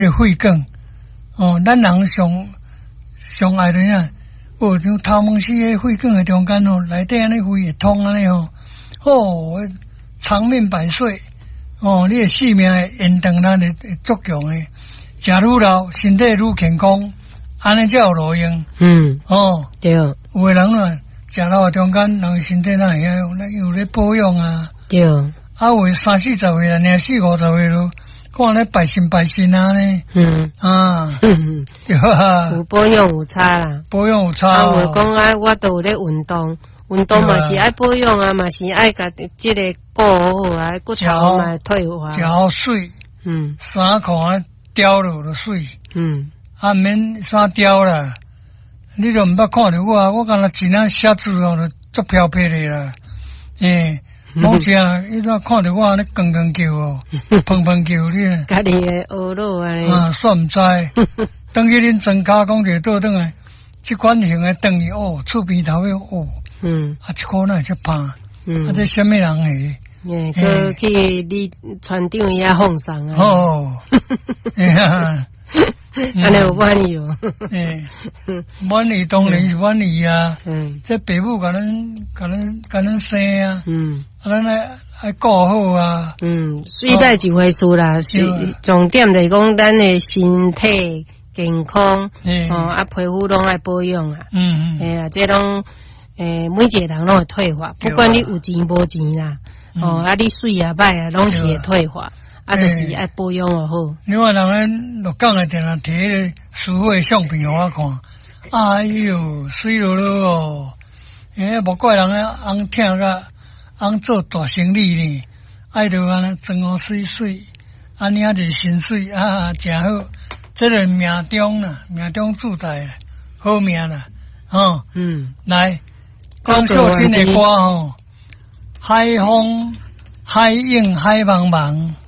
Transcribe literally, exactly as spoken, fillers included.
的肺梗哦，咱人上上爱的呀，哦，像头毛丝的肺梗的中间哦，内底安尼肺会通安尼哦，哦，长命百岁哦，你的性命会延长咱的足强的，食愈老，身体愈健康，安尼才有路用。 嗯， 哦， 对， 有的人啊，食老中间，人身体哪会晓有有咧保养啊？ 对， 啊，为三四十岁啊，廿四五十岁咯。看咧百姓百姓啊呢， 嗯啊， 嗯， 对啊， 有保养有差啦， 保养有差啊， 哦。 我讲啊，我都有咧运动，运动嘛是爱保养啊，嘛是爱甲即个顾好啊，骨头嘛退化。 食好水， 嗯， 衫裤啊掉落就水， 嗯， 啊免衫掉啦。你都毋捌看着我，我敢若真啊写字哦，就足飘飘的啦，诶。冇食，伊都看着我安尼光光叫哦，碰碰叫你。 家己的学路啊。 啊，煞毋知。等去恁庄骹讲者倒转来，即款型的等于哦，厝边头的哦。嗯。啊，一箍那只怕。嗯。啊，这什么人诶？ 诶，去去你船长遐放送啊。 哦。哎呀。 安尼有满意哦。 诶。满意当然是满意啊。嗯。这爸母甲咱甲咱甲咱生啊。嗯。啊，咱爱爱顾好啊。嗯， 水歹一回事啦，是重点就是讲咱的身体健康，哦，啊，皮肤拢爱保养啊。嗯嗯。哎呀，这拢诶，每一个人拢会退化，不管你有钱无钱啦，哦，啊，你水也歹啊，拢是会退化，啊，就是爱保养就好。 另外，人咧落港诶，定定摕迄个师傅诶相片互我看，哎哟，水落落哦，诶，无怪人咧，翁听甲。翁做大生意呢，爱着安尼装好水水，安尼啊就是薪水啊，真好。这个命中啦，命中注定啦，好命啦，吼。嗯，来，江秀清的歌吼，海风海涌海茫茫，